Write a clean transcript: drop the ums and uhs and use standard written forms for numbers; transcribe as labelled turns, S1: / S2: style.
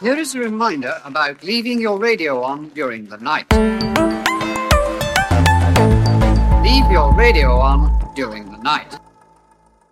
S1: Here is a reminder about leaving your radio on during the night. Leave your radio on during the night.